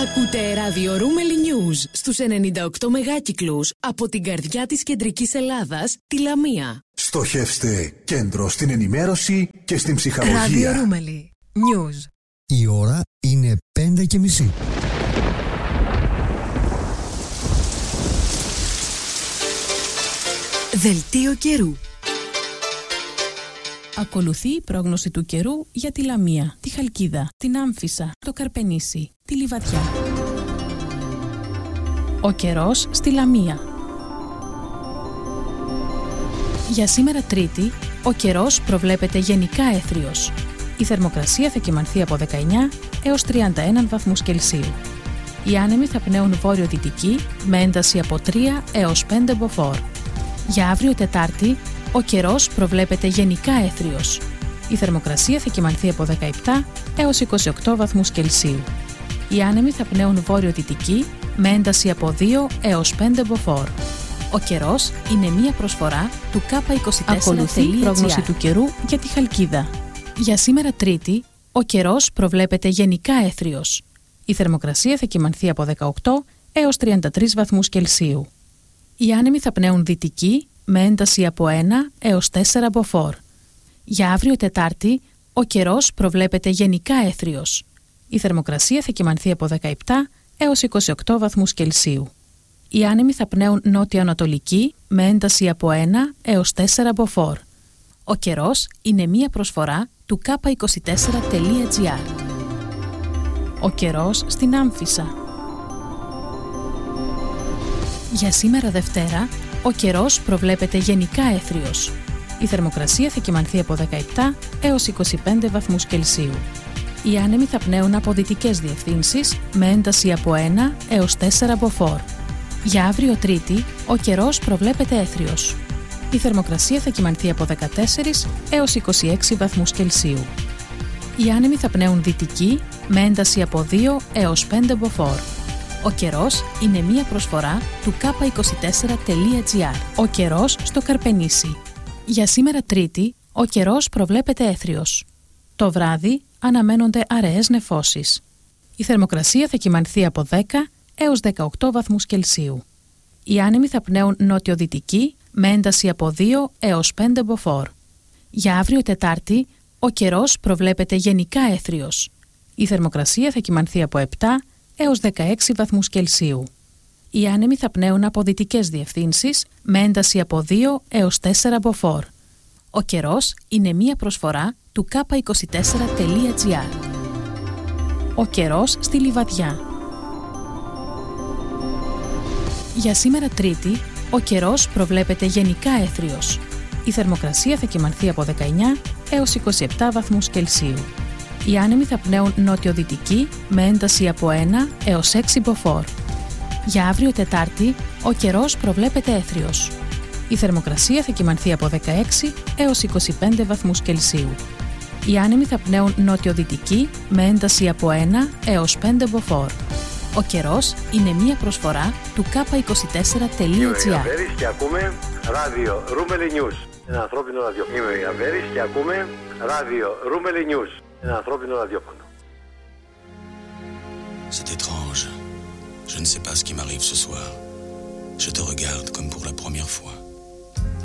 Ακούτε ράδιο Ρούμελι News στους 98 μεγάκυκλους από την καρδιά της κεντρικής Ελλάδας, τη Λαμία. Στοχεύστε κέντρο στην ενημέρωση και στην ψυχαγωγία. Ράδιο Ρούμελι News. Η ώρα είναι 5:30. Δελτίο καιρού. Ακολουθεί η πρόγνωση του καιρού για τη Λαμία, τη Χαλκίδα, την Άμφισσα, το Καρπενήσι, τη Λιβαδιά. Ο καιρός στη Λαμία. Για σήμερα Τρίτη, ο καιρός προβλέπεται γενικά έθριος. Η θερμοκρασία θα κυμανθεί από 19 έως 31 βαθμούς Κελσίου. Οι άνεμοι θα πνέουν βόρειο-δυτική με ένταση από 3 έως 5 μποφόρ. Για αύριο Τετάρτη, ο καιρός προβλέπεται γενικά έθριος. Η θερμοκρασία θα κυμανθεί από 17 έως 28 βαθμούς Κελσίου. Οι άνεμοι θα πνέουν βόρειο-δυτική με ένταση από 2 έως 5 μποφόρ. Ο καιρός είναι μία προσφορά του K24. Ακολουθεί η πρόγνωση του καιρού για τη Χαλκίδα. Για σήμερα Τρίτη, ο καιρός προβλέπεται γενικά έθριος. Η θερμοκρασία θα κυμανθεί από 18 έως 33 βαθμούς Κελσίου. Οι άνεμοι θα πνέουν δυτική με ένταση από 1 έως 4 μποφόρ. Για αύριο Τετάρτη, ο καιρός προβλέπεται γενικά έθριος. Η θερμοκρασία θα κυμανθεί από 17 έως 28 βαθμούς Κελσίου. Οι άνεμοι θα πνέουν νότια-ανατολική με ένταση από 1 έως 4 μποφόρ. Ο καιρός είναι μία προσφορά του K24.gr. Ο καιρός στην Άμφισσα. Για σήμερα Δευτέρα, ο καιρός προβλέπεται γενικά έθριος. Η θερμοκρασία θα κυμανθεί από 17 έως 25 βαθμούς Κελσίου. Οι άνεμοι θα πνέουν από δυτικές διευθύνσεις με ένταση από 1 έως 4 μποφόρ. Για αύριο Τρίτη, ο καιρός προβλέπεται έθριος. Η θερμοκρασία θα κυμανθεί από 14 έως 26 βαθμούς Κελσίου. Οι άνεμοι θα πνέουν δυτική με ένταση από 2 έως 5 μποφόρ. Ο καιρός είναι μία προσφορά του K24.gr. Ο καιρός στο Καρπενήσι. Για σήμερα Τρίτη, ο καιρός προβλέπεται έθριος. Το βράδυ αναμένονται αραιές νεφώσεις. Η θερμοκρασία θα κυμανθεί από 10 έως 18 βαθμούς Κελσίου. Οι άνεμοι θα πνέουν νότιο-δυτική με ένταση από 2 έως 5 μποφόρ. Για αύριο Τετάρτη, ο καιρός προβλέπεται γενικά έθριος. Η θερμοκρασία θα κυμανθεί από 7 έως 16 βαθμούς Κελσίου. Οι άνεμοι θα πνέουν από δυτικές διευθύνσεις με ένταση από 2 έως 4 μποφόρ. Ο καιρός είναι μία προσφορά του K24.gr. Ο καιρός στη Λιβαδιά. Για σήμερα Τρίτη, ο καιρός προβλέπεται γενικά έθριος. Η θερμοκρασία θα κυμανθεί από 19 έως 27 βαθμούς Κελσίου. Οι άνεμοι θα πνέουν νότιο-δυτική με ένταση από 1 έως 6 μποφόρ. Για αύριο Τετάρτη, ο καιρός προβλέπεται έθριος. Η θερμοκρασία θα κυμανθεί από 16 έως 25 βαθμούς Κελσίου. Οι άνεμοι θα πνέουν νότιο-δυτική με ένταση από 1 έως 5 μποφόρ. Ο καιρός είναι μία προσφορά του K24.gr. Είμαι Αβέρης και ακούμε ράδιο Ρούμελι News. Ένα ανθρώπινο ραδιόφωνο. Είμαι Αβέρης και ακούμε ράδιο Ρούμελι News. Ένα ανθρώπινο ραδιόφωνο. C'est étrange. Je ne sais pas ce qui m'arrive ce soir. Je te regarde comme pour la première fois.